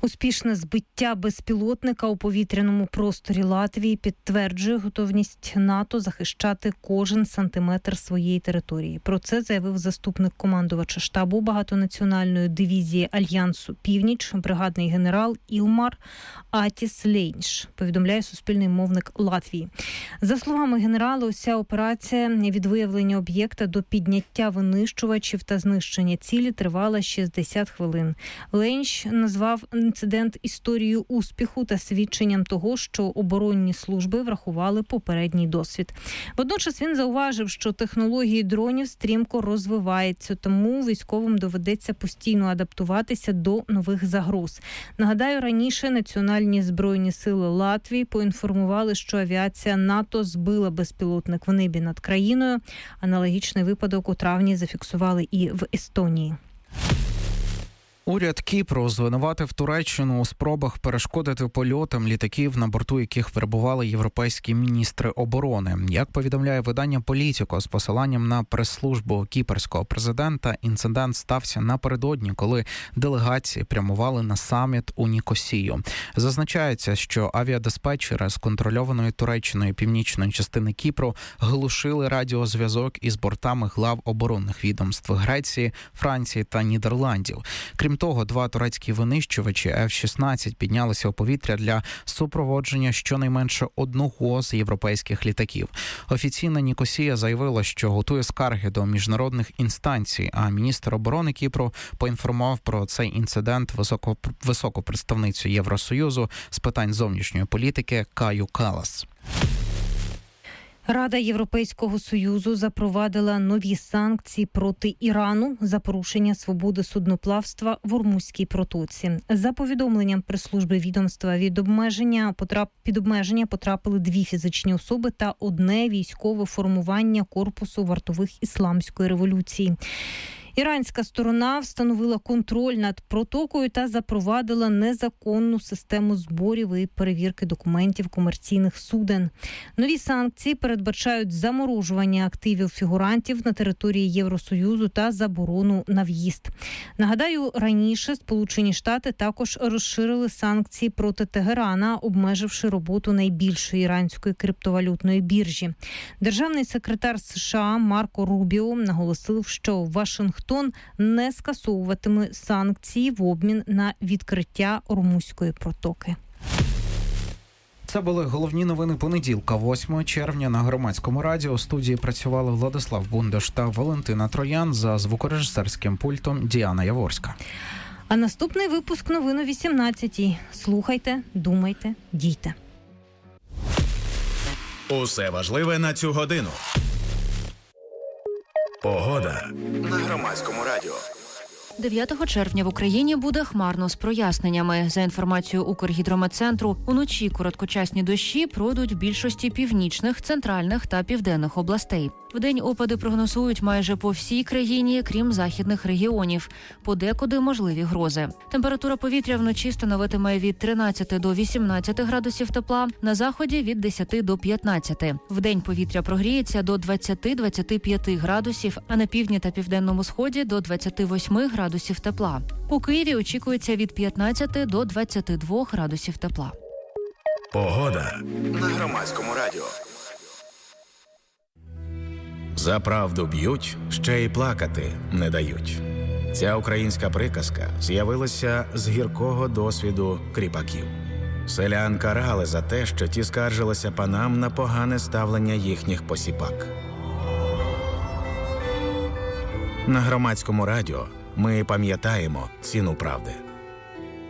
Успішне збиття безпілотника у повітряному просторі Латвії підтверджує готовність НАТО захищати кожен сантиметр своєї території. Про це заявив заступник командувача штабу багатонаціональної дивізії Альянсу «Північ», бригадний генерал Ілмар Атіс-Лейнш, повідомляє суспільний мовник Латвії. За словами генерала, уся операція від виявлення об'єкта до підняття винищувачів та знищення цілі тривала 60 хвилин. Лейнш назвав інцидент історією успіху та свідченням того, що оборонні служби врахували попередній досвід. Водночас він зауважив, що технології дронів стрімко розвиваються, тому військовим доведеться постійно адаптуватися до нових загроз. Нагадаю, раніше Національні збройні сили Латвії поінформували, що авіація НАТО збила безпілотник в небі над країною. Аналогічний випадок у травні зафіксували і в Естонії. Уряд Кіпру звинуватив Туреччину у спробах перешкодити польотам літаків, на борту яких перебували європейські міністри оборони. Як повідомляє видання «Політіко» з посиланням на прес-службу кіпрського президента, інцидент стався напередодні, коли делегації прямували на саміт у Нікосію. Зазначається, що авіадиспетчери з контрольованої Туреччиною північної частини Кіпру глушили радіозв'язок із бортами глав оборонних відомств Греції, Франції та Нідерландів. Крім того, 2 турецькі винищувачі F-16 піднялися у повітря для супроводження щонайменше одного з європейських літаків. Офіційна Нікосія заявила, що готує скарги до міжнародних інстанцій, а міністр оборони Кіпру поінформував про цей інцидент високу представницю Євросоюзу з питань зовнішньої політики Каю Калас. Рада Європейського Союзу запровадила нові санкції проти Ірану за порушення свободи судноплавства в Ормузькій протоці. За повідомленням прес-служби відомства, під обмеження потрапили 2 фізичні особи та 1 військове формування корпусу вартових ісламської революції. Іранська сторона встановила контроль над протокою та запровадила незаконну систему зборів і перевірки документів комерційних суден. Нові санкції передбачають заморожування активів фігурантів на території Євросоюзу та заборону на в'їзд. Нагадаю, раніше Сполучені Штати також розширили санкції проти Тегерана, обмеживши роботу найбільшої іранської криптовалютної біржі. Державний секретар США Марко Рубіо наголосив, що Вашингтон не скасовуватиме санкції в обмін на відкриття Ормузької протоки. Це були головні новини понеділка, 8 червня на Громадському радіо. У студії працювали Владислав Бундаш та Валентина Троян, за звукорежисерським пультом Діана Яворська. А наступний випуск новин о 18-й. Слухайте, думайте, дійте. Усе важливе на цю годину. Погода на Громадському радіо. 9 червня в Україні буде хмарно з проясненнями. За інформацією Укргідрометцентру, уночі короткочасні дощі пройдуть в більшості північних, центральних та південних областей. Вдень опади прогнозують майже по всій країні, крім західних регіонів. Подекуди можливі грози. Температура повітря вночі становитиме від 13 до 18 градусів тепла, на заході – від 10 до 15. Вдень повітря прогріється до 20-25 градусів, а на півдні та південному сході – до 28 градусів тепла. У Києві очікується від 15 до 22 градусів тепла. Погода на Громадському радіо. За правду б'ють, ще й плакати не дають. Ця українська приказка з'явилася з гіркого досвіду кріпаків. Селян карали за те, що ті скаржилися панам на погане ставлення їхніх посіпак. На Громадському радіо ми пам'ятаємо ціну правди.